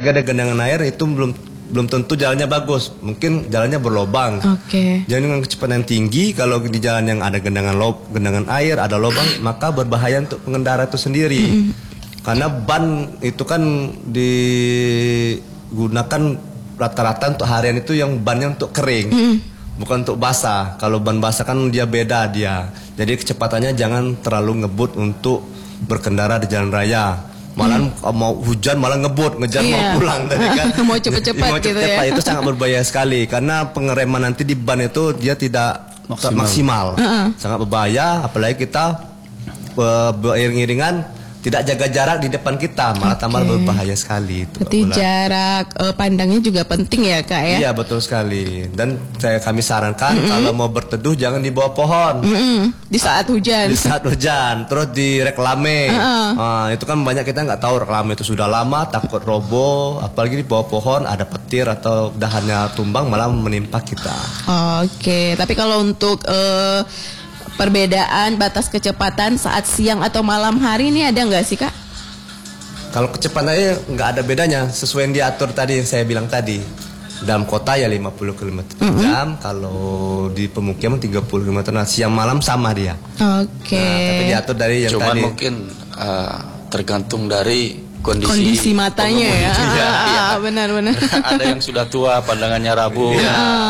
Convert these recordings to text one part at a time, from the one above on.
apalagi ada genangan air itu belum tentu jalannya bagus, mungkin jalannya berlobang. Jadi dengan kecepatan tinggi, kalau di jalan yang ada genangan air, ada lubang, maka berbahaya untuk pengendara itu sendiri. Karena ban itu kan digunakan rata-rata untuk harian itu yang bannya untuk kering, bukan untuk basah. Kalau ban basah kan dia beda dia. Jadi kecepatannya jangan terlalu ngebut untuk berkendara di jalan raya. Malah mau hujan malah ngebut ngejar mau pulang tadi kan. Mau cepet-cepet gitu ya. Itu sangat berbahaya sekali karena pengereman nanti di ban itu dia tidak maksimal. Sangat berbahaya, apalagi kita beriring-iringan tidak jaga jarak di depan kita, malah tambah berbahaya sekali. Berarti jarak pandangnya juga penting ya Kak ya? Iya betul sekali. Dan kami sarankan kalau mau berteduh jangan di bawah pohon. Di saat hujan. Di saat hujan, terus di reklame. Itu kan banyak kita nggak tahu reklame itu sudah lama, takut roboh. Apalagi di bawah pohon ada petir atau dahannya tumbang malah menimpa kita. Tapi kalau untuk perbedaan batas kecepatan saat siang atau malam hari ini ada nggak sih Kak? Kalau kecepatannya nggak ada bedanya, sesuai yang diatur tadi yang saya bilang tadi. Dalam kota ya 50 km per jam, kalau di pemukiman 30 km. Nah, siang malam sama dia. Tapi diatur dari yang cuman tadi. Mungkin tergantung dari kondisi matanya ya. Benar-benar. Ada yang sudah tua pandangannya rabu.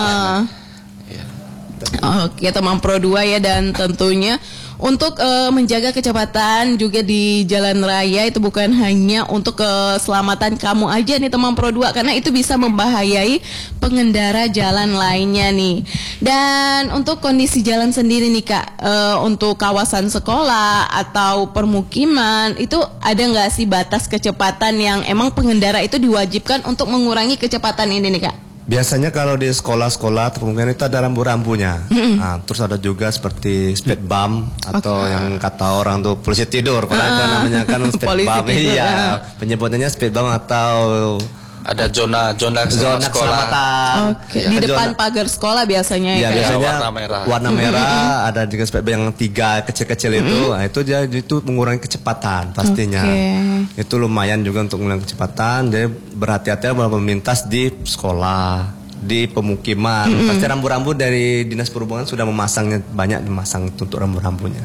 Teman Pro 2 ya, dan tentunya untuk menjaga kecepatan juga di jalan raya itu bukan hanya untuk keselamatan kamu aja nih teman Pro 2, karena itu bisa membahayai pengendara jalan lainnya nih. Dan untuk kondisi jalan sendiri nih Kak, untuk kawasan sekolah atau permukiman itu ada nggak sih batas kecepatan yang emang pengendara itu diwajibkan untuk mengurangi kecepatan ini nih Kak? Biasanya kalau di sekolah-sekolah kemungkinan itu ada rambu-rambunya. Terus ada juga seperti speed bump atau yang kata orang tuh polisi tidur. Padahal namanya kan speed bump. Iya, penyebutannya speed bump atau ada zona keselamatan. Di depan pagar sekolah biasanya ya. Biasanya warna merah. Ada juga speed bump yang 3 kecil-kecil itu. Nah, itu mengurangi kecepatan pastinya. Itu lumayan juga untuk mengurangi kecepatan. Jadi berhati-hati dalam melintas di sekolah, di pemukiman. Pasti rambu-rambu dari Dinas Perhubungan sudah memasangnya, banyak dimasang untuk rambu-rambunya.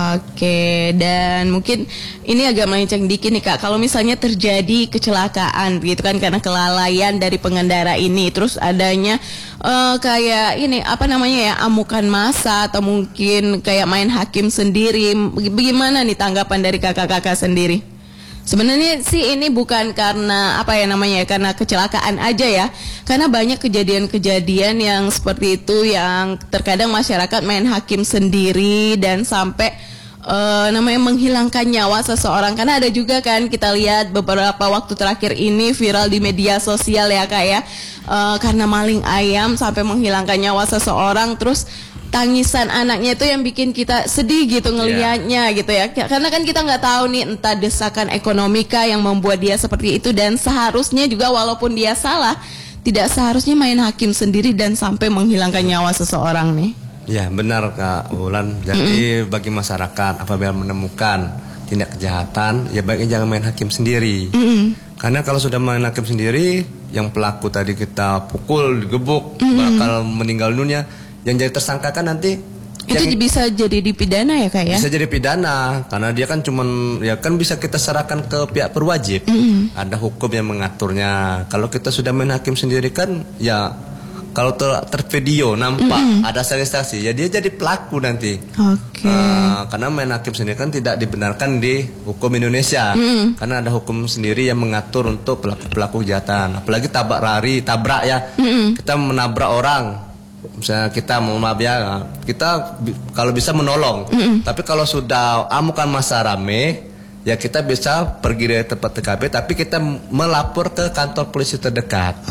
Dan mungkin ini agak melenceng dikit nih Kak. Kalau misalnya terjadi kecelakaan gitu kan karena kelalaian dari pengendara ini, terus adanya kayak ini amukan massa atau mungkin kayak main hakim sendiri. Bagaimana nih tanggapan dari kakak-kakak sendiri? Sebenarnya sih ini bukan karena karena kecelakaan aja ya. Karena banyak kejadian-kejadian yang seperti itu yang terkadang masyarakat main hakim sendiri dan sampai menghilangkan nyawa seseorang. Karena ada juga kan kita lihat beberapa waktu terakhir ini viral di media sosial ya Kak ya. Karena maling ayam sampai menghilangkan nyawa seseorang, terus tangisan anaknya itu yang bikin kita sedih gitu ngelihatnya gitu ya. Karena kan kita nggak tahu nih entah desakan ekonomi kah yang membuat dia seperti itu, dan seharusnya juga walaupun dia salah tidak seharusnya main hakim sendiri dan sampai menghilangkan nyawa seseorang nih. Ya benar Kak Wulan. Jadi bagi masyarakat apabila menemukan tindak kejahatan ya baiknya jangan main hakim sendiri. Karena kalau sudah main hakim sendiri, yang pelaku tadi kita pukul, digebuk, bakal meninggal dunia. Yang jadi tersangka kan nanti itu bisa jadi dipidana ya Kak ya? Bisa jadi pidana karena dia kan cuman ya kan bisa kita serahkan ke pihak berwajib. Ada hukum yang mengaturnya. Kalau kita sudah main hakim sendiri kan ya kalau tervideo nampak ada saksi-saksi ya dia jadi pelaku nanti. Karena main hakim sendiri kan tidak dibenarkan di hukum Indonesia. Karena ada hukum sendiri yang mengatur untuk pelaku kejahatan. Apalagi tabrak ya. Kita menabrak orang. Misalnya kita kita kalau bisa menolong. Tapi kalau sudah amukan massa rame, ya kita bisa pergi dari tempat TKP, tapi kita melapor ke kantor polisi terdekat.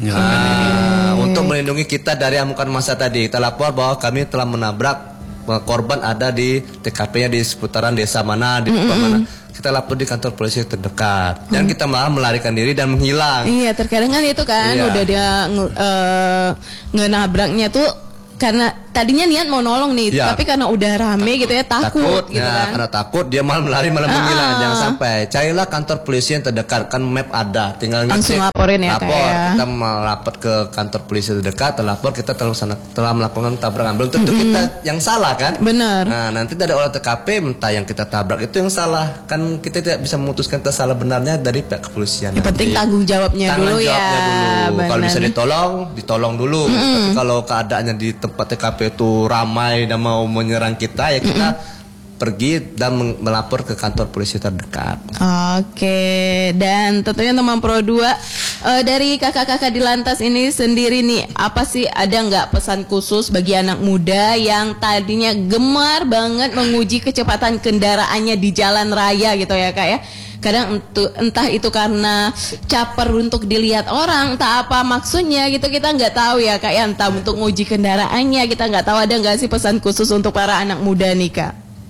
Untuk melindungi kita dari amukan massa tadi, kita lapor bahwa kami telah menabrak korban ada di TKP-nya di seputaran desa mana, di tempat mana. Kita lapor di kantor polisi terdekat. Dan kita malah melarikan diri dan menghilang. Iya, terkadang kan itu kan udah dia ngenabraknya tuh karena tadinya niat mau nolong nih, Ya. tapi karena udah rame gitu ya takut gitu ya, kan. karena takut dia malah lari malah menghilang. Jangan sampai. Carilah kantor polisi yang terdekat, kan map ada, tinggal Langsung ngecek. laporin ya, Kak, lapor. ya. Kita melapor ke kantor polisi terdekat, terlapor kita telah melakukan tabrakan. Belum tentu kita yang salah kan? Benar. Nah, nanti dari olah TKP entah yang kita tabrak itu yang salah. Kan kita tidak bisa memutuskan salah benarnya dari pihak kepolisian. Yang penting tanggung jawabnya dulu ya. Dulu. Kalau Benar. bisa ditolong dulu. Tapi kalau keadaannya di tempat TKP itu ramai dan mau menyerang kita, ya kita pergi dan melapor ke kantor polisi terdekat. Oke, dan tentunya teman Pro 2 dari kakak-kakak di lantas ini sendiri nih, apa sih, ada nggak pesan khusus bagi anak muda yang tadinya gemar banget menguji kecepatan kendaraannya di jalan raya gitu ya Kak ya? Kadang entah itu karena caper untuk dilihat orang, entah apa maksudnya gitu, kita nggak tahu ya Kak ya, entah untuk nguji kendaraannya, kita nggak tahu. Ada nggak sih pesan khusus untuk para anak muda nih Kak?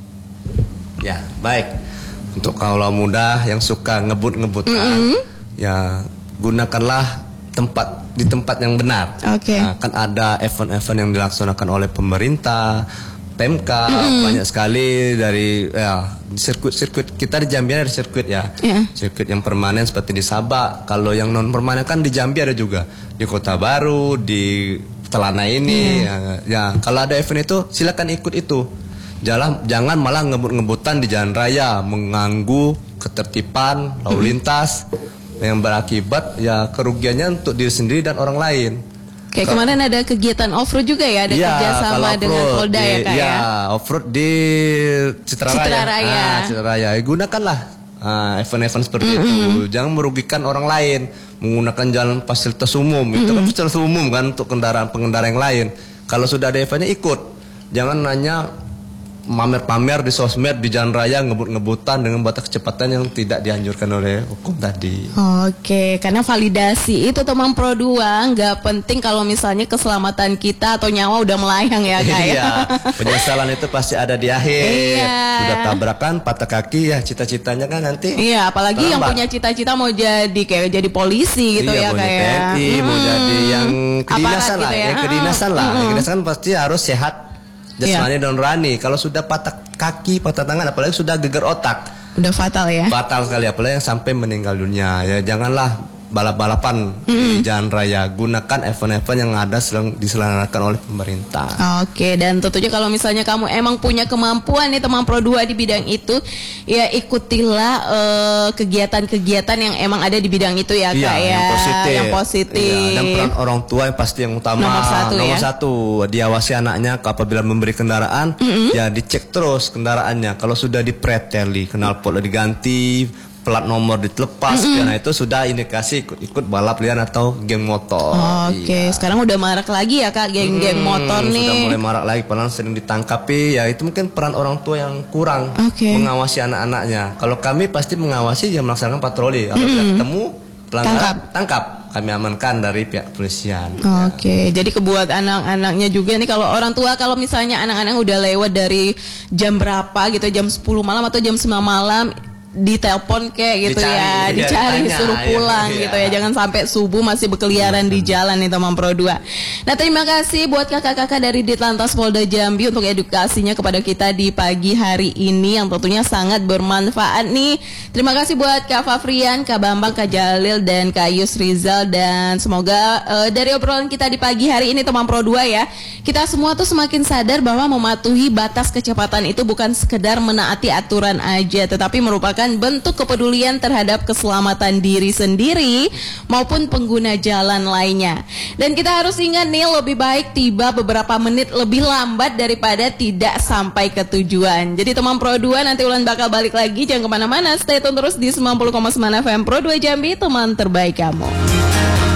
Ya, baik. Untuk kaula muda yang suka ngebut-ngebutkan, ya gunakanlah di tempat yang benar. Oke. Nah, kan ada event-event yang dilaksanakan oleh pemerintah, PMK, banyak sekali dari sirkuit kita di Jambi ada sirkuit ya. Sirkuit yang permanen seperti di Sabak. Kalau yang non permanen kan di Jambi ada juga, di Kota Baru, di Telana ini. Ya, kalau ada event itu silakan ikut itu. Jangan malah ngebut-ngebutan di jalan raya, mengganggu ketertiban lalu lintas yang berakibat ya kerugiannya untuk diri sendiri dan orang lain. Kayak kemarin ada kegiatan off-road juga ya, ada kerjasama dengan Polda ya Kak ya? Off-road di Citra Raya. Citra Raya. Gunakanlah event-event seperti itu. Jangan merugikan orang lain. Menggunakan jalan fasilitas umum. Itu kan fasilitas umum kan untuk pengendara yang lain. Kalau sudah ada eventnya ikut. Jangan hanya pamer-pamer di sosmed di jalan raya ngebut-ngebutan dengan batas kecepatan yang tidak dianjurkan oleh hukum tadi. Oke, karena validasi itu teman Pro 2 nggak penting kalau misalnya keselamatan kita atau nyawa udah melayang ya Kak ya. Iya, penyesalan itu pasti ada di akhir. Iya. Sudah tabrakan, patah kaki ya cita-citanya kan nanti. Iya, apalagi yang punya cita-cita mau jadi polisi gitu ya mau Kak ya. TNI, mau jadi yang kedinasan Aparat lah, gitu ya. yang kedinasan lah. Yang kedinasan pasti harus sehat jasmani dan rohani. Kalau sudah patah kaki, patah tangan, apalagi sudah geger otak, Udah fatal ya. fatal sekali, apalagi yang sampai meninggal dunia. Ya janganlah balap-balapan di jalan raya. Gunakan event-event yang ada diselenggarakan oleh pemerintah. Oke, dan tentunya kalau misalnya kamu emang punya kemampuan nih teman Pro 2 di bidang itu, ya ikutilah kegiatan-kegiatan yang emang ada di bidang itu ya Kak ya. Yang positif. Iya, dan peran orang tua yang pasti yang utama. Nomor satu, diawasi anaknya apabila memberi kendaraan, ya dicek terus kendaraannya. Kalau sudah dipreteli, knalpot diganti, plat nomor dilepas, karena itu sudah indikasi ikut balap liar atau geng motor. Oke, sekarang udah marak lagi ya Kak geng-geng motor nih. Sudah mulai marak lagi, padahal sering ditangkapi. Ya itu mungkin peran orang tua yang kurang mengawasi anak-anaknya. Kalau kami pasti mengawasi, dia melaksanakan patroli. Apabila ketemu pelanggaran, tangkap. Kami amankan dari pihak kepolisian. Oke, jadi kebuat anak-anaknya juga nih, kalau orang tua kalau misalnya anak-anak udah lewat dari jam berapa gitu, jam 10 malam atau jam 9 malam, ditelepon kayak gitu dicari suruh pulang gitu ya, jangan sampai subuh masih berkeliaran di jalan nih teman Pro 2. Nah, terima kasih buat kakak-kakak dari Ditlantas Polda Jambi untuk edukasinya kepada kita di pagi hari ini yang tentunya sangat bermanfaat nih. Terima kasih buat Kak Fafrian, Kak Bambang, Kak Jalil, dan Kak Yus Rizal, dan semoga dari obrolan kita di pagi hari ini teman Pro 2 ya, kita semua tuh semakin sadar bahwa mematuhi batas kecepatan itu bukan sekedar menaati aturan aja, tetapi merupakan bentuk kepedulian terhadap keselamatan diri sendiri maupun pengguna jalan lainnya. Dan kita harus ingat nih, lebih baik tiba beberapa menit lebih lambat daripada tidak sampai ke tujuan. Jadi teman Pro 2, nanti Ulan bakal balik lagi, jangan kemana-mana, stay tune terus di 90,9 FM Pro 2 Jambi, teman terbaik kamu.